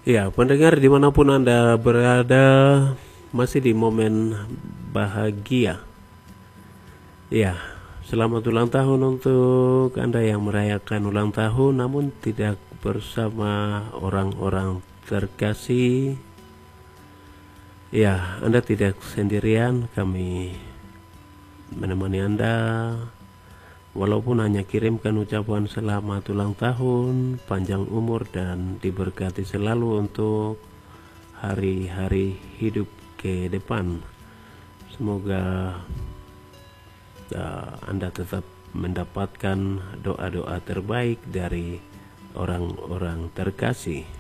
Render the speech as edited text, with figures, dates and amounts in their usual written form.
Ya, pendengar dimanapun Anda berada, masih di momen bahagia. Ya, selamat ulang tahun untuk Anda yang merayakan ulang tahun namun tidak bersama orang-orang terkasih. Ya, Anda tidak sendirian, kami menemani Anda. Walaupun hanya kirimkan ucapan selamat ulang tahun, panjang umur dan diberkati selalu untuk hari-hari hidup ke depan. Semoga Anda tetap mendapatkan doa-doa terbaik dari orang-orang terkasih.